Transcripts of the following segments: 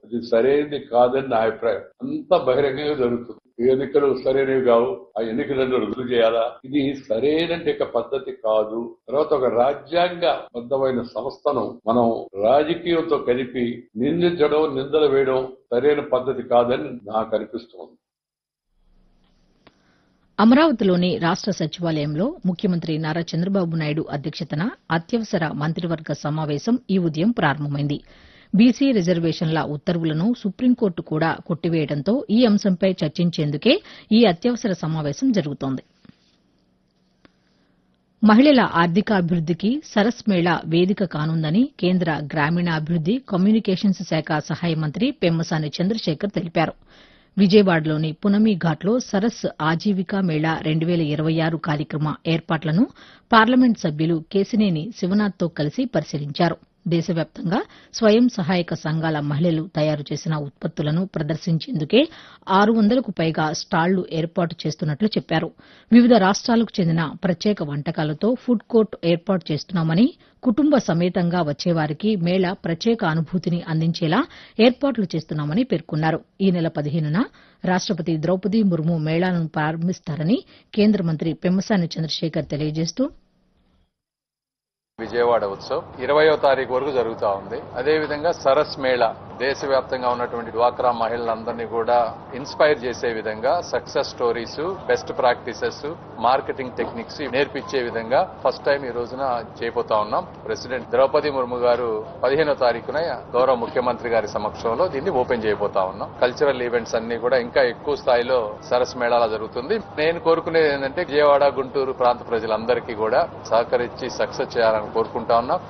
అది సరైనది కాదని నా అభిప్రాయం. అంత బహిరంగంగా జరుగుతుంది. ఎన్నికలు సరైనవి కావు, ఆ ఎన్నికలను రుజువు చేయాలా, ఇది సరైన పద్ధతి కాదు. తర్వాత ఒక రాజ్యాంగబద్ధమైన సంస్థను మనం రాజకీయంతో కలిపి నిందించడం, నిందలు వేయడం సరైన పద్ధతి కాదని నాకు అనిపిస్తుంది. అమరావతిలోని రాష్ట సచివాలయంలో ముఖ్యమంత్రి నారా చంద్రబాబు నాయుడు అధ్యక్షతన అత్యవసర మంత్రివర్గ సమావేశం ఈ ఉదయం ప్రారంభమైంది. బీసీ రిజర్వేషన్ల ఉత్తర్వులను సుప్రీంకోర్టు కూడా కొట్టివేయడంతో ఈ అంశంపై చర్చించేందుకే ఈ అత్యవసర సమావేశం జరుగుతోంది. మహిళల ఆర్థికాభివృద్దికి సరస్ మేళా వేదిక కానుందని కేంద్ర గ్రామీణాభివృద్ది కమ్యూనికేషన్స్ శాఖ సహాయ మంత్రి పెమ్మసాని చంద్రశేఖర్ తెలిపారు. విజయవాడలోని పునమి ఘాట్లో సరస్ ఆజీవికా మేళా 2026 కార్యక్రమ ఏర్పాట్లను పార్లమెంట్ సభ్యులు కేశినేని శివనాథ్తో కలిసి పరిశీలించారు. దేశవ్యాప్తంగా స్వయం సహాయక సంఘాల మహిళలు తయారు చేసిన ఉత్పత్తులను ప్రదర్శించేందుకే 600కు పైగా స్టాళ్లు ఏర్పాటు చేస్తున్నట్లు చెప్పారు. వివిధ రాష్ట్రాలకు చెందిన ప్రత్యేక వంటకాలతో ఫుడ్ కోర్ట్ ఏర్పాటు చేస్తున్నామని, కుటుంబ సమేతంగా వచ్చేవారికి మేళా ప్రత్యేక అనుభూతిని అందించేలా ఏర్పాట్లు చేస్తున్నామని పేర్కొన్నారు. ఈ నెల 15న రాష్టపతి ద్రౌపది ముర్ము మేళాను ప్రారంభిస్తారని కేంద్ర మంత్రి పెమ్మసాని చంద్రశేఖర్ తెలియజేస్తూ, విజయవాడ ఉత్సవ్ 20వ తారీఖు వరకు జరుగుతా ఉంది. అదేవిధంగా సరస్ మేళా దేశవ్యాప్తంగా ఉన్నటువంటి డ్వాక్రా మహిళలందరినీ కూడా ఇన్స్పైర్ చేసే విధంగా success stories, best practices, marketing techniques నేర్పించే విధంగా ఫస్ట్ టైం ఈ రోజున చేయబోతా ఉన్నాం. ప్రెసిడెంట్ ద్రౌపది ముర్ము గారు 15వ తారీఖున గౌరవ ముఖ్యమంత్రి గారి సమక్షంలో దీన్ని ఓపెన్ చేయబోతా ఉన్నాం. కల్చరల్ ఈవెంట్స్ అన్ని కూడా ఇంకా ఎక్కువ స్థాయిలో సరస్ మేళాలా జరుగుతుంది. నేను కోరుకునేది ఏంటంటే విజయవాడ, గుంటూరు ప్రాంత ప్రజలందరికీ కూడా సహకరించి సక్సెస్ చేయాలని కోరుకుంటా ఉన్నాం.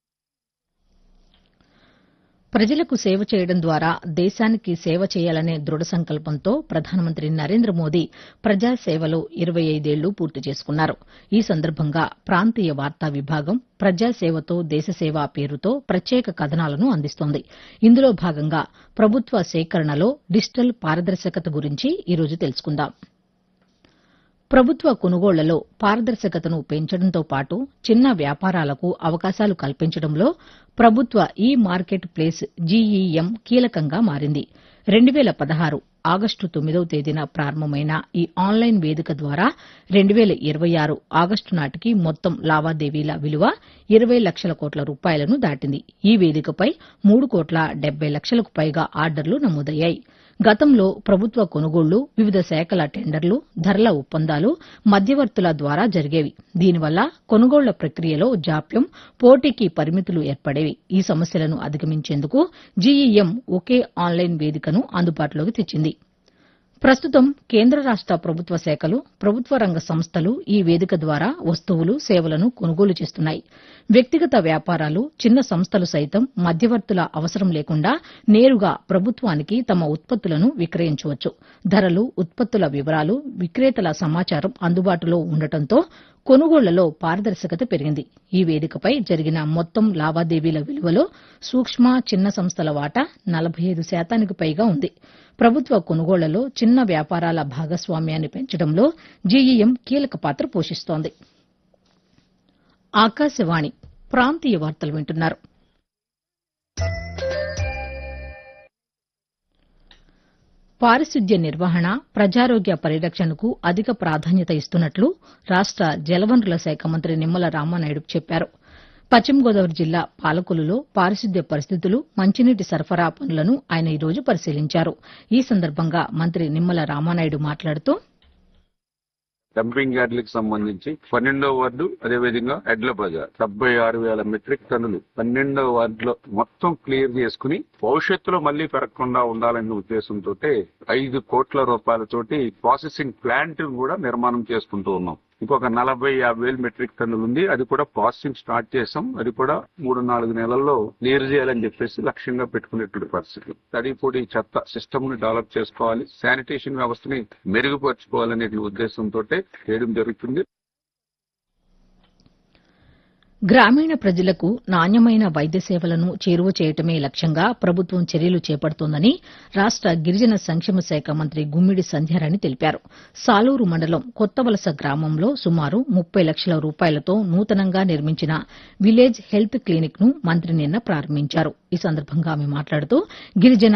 ప్రజలకు సేవ చేయడం ద్వారా దేశానికి సేవ చేయాలనే దృఢ సంకల్పంతో ప్రధానమంత్రి నరేంద్ర మోదీ ప్రజాసేవలో 25 ఏళ్లు పూర్తి చేసుకున్నారు. ఈ సందర్భంగా ప్రాంతీయ వార్తా విభాగం ప్రజాసేవతో దేశసేవ పేరుతో ప్రత్యేక కథనాలను అందిస్తోంది. ఇందులో భాగంగా ప్రభుత్వ సేకరణలో డిజిటల్ పారదర్శకత గురించి ఈరోజు తెలుసుకుందాం. ప్రభుత్వ కొనుగోళ్లలో పారదర్శకతను పెంచడంతో పాటు చిన్న వ్యాపారాలకు అవకాశాలు కల్పించడంలో ప్రభుత్వ ఈ మార్కెట్ ప్లేస్ జీఈఎం కీలకంగా మారింది. 2016 ఆగస్టు 9వ తేదీన ప్రారంభమైన ఈ ఆన్లైన్ వేదిక ద్వారా 2026 ఆగస్టు నాటికి మొత్తం లావాదేవీల విలువ 20 లక్షల కోట్ల రూపాయలను దాటింది. ఈ వేదికపై 3,70 లక్షలకు పైగా ఆర్డర్లు నమోదయ్యాయి. గతంలో ప్రభుత్వ కొనుగోళ్లు, వివిధ శాఖల టెండర్లు, ధరల ఒప్పందాలు మధ్యవర్తుల ద్వారా జరిగేవి. దీనివల్ల కొనుగోళ్ల ప్రక్రియలో జాప్యం, పోటీకి పరిమితులు ఏర్పడేవి. ఈ సమస్యలను అధిగమించేందుకు జీఈఎం ఒకే ఆన్లైన్ వేదికను అందుబాటులోకి తెచ్చింది. ప్రస్తుతం కేంద్ర రాష్ట ప్రభుత్వ శాఖలు, ప్రభుత్వ రంగ సంస్థలు ఈ వేదిక ద్వారా వస్తువులు, సేవలను కొనుగోలు చేస్తున్నాయి. వ్యక్తిగత వ్యాపారాలు, చిన్న సంస్థలు సైతం మధ్యవర్తుల అవసరం లేకుండా నేరుగా ప్రభుత్వానికి తమ ఉత్పత్తులను విక్రయించవచ్చు. ధరలు, ఉత్పత్తుల వివరాలు, విక్రేతల సమాచారం అందుబాటులో ఉండటంతో కొనుగోళ్లలో పారదర్శకత పెరిగింది. ఈ వేదికపై జరిగిన మొత్తం లావాదేవీల విలువలో సూక్ష్మ, చిన్న సంస్థల వాటా 45% పైగా ఉంది. ప్రభుత్వ కొనుగోళ్లలో చిన్న వ్యాపారాల భాగస్వామ్యాన్ని పెంచడంలో జీఈఎం కీలక పాత్ర పోషిస్తోంది. ఆకాశవాణి ప్రాంతీయ వార్తలు వింటున్నారు. పారిశుద్ధ్య నిర్వహణ, ప్రజారోగ్య పరిరక్షణకు అధిక ప్రాధాన్యత ఇస్తున్నట్లు రాష్ట జలవనరుల శాఖ మంత్రి నిమ్మల రామానాయుడు చెప్పారు. పశ్చిమ గోదావరి జిల్లా పాలకొల్లులో పారిశుద్ధ్య పరిస్థితులు, మంచినీటి సరఫరా పనులను ఆయన ఈరోజు పరిశీలించారు. ఈ సందర్భంగా మంత్రి నిమ్మల రామానాయుడు మాట్లాడుతూ, డంపింగ్ యార్డులకు సంబంధించి 12వ వార్డు, అదేవిధంగా ఎడ్ల బజార్ 76,000 మెట్రిక్ టన్నులు 12వ వార్డులో మొత్తం క్లియర్ చేసుకుని భవిష్యత్తులో మళ్లీ పెరగకుండా ఉండాలనే ఉద్దేశంతో 5 కోట్ల రూపాయలతోటి ప్రాసెసింగ్ ప్లాంట్ కూడా నిర్మాణం చేసుకుంటూ ఉన్నాం. ఇంకొక 40,000-50,000 మెట్రిక్ టన్నులు ఉంది. అది కూడా ప్రాసెసింగ్ స్టార్ట్ చేసాం. అది కూడా 3-4 నెలల్లో క్లియర్ చేయాలని చెప్పేసి లక్ష్యంగా పెట్టుకునేటువంటి పరిస్థితి. తడి పొడి చెత్త సిస్టమ్ ని డెవలప్ చేసుకోవాలి, శానిటేషన్ వ్యవస్థని మెరుగుపరుచుకోవాలనే ఉద్దేశంతో చేయడం జరుగుతుంది. గ్రామీణ ప్రజలకు నాణ్యమైన వైద్య సేవలను చేరువ చేయటమే లక్ష్యంగా ప్రభుత్వం చర్యలు చేపడుతోందని రాష్ట గిరిజన సంక్షేమ శాఖ మంత్రి గుమ్మిడి సంధ్యారాణి తెలిపారు. సాలూరు మండలం కొత్తవలస గ్రామంలో సుమారు 30 లక్షల రూపాయలతో నూతనంగా నిర్మించిన విలేజ్ హెల్త్ క్లినిక్ ను మంత్రి నిన్న ప్రారంభించారు. ఈ సందర్భంగా ఆమె మాట్లాడుతూ గిరిజన